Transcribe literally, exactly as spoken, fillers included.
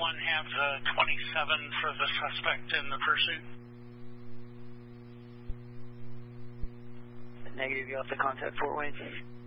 one have the twenty-seven for the suspect in the pursuit? Negative, you have to contact Fort Wayne.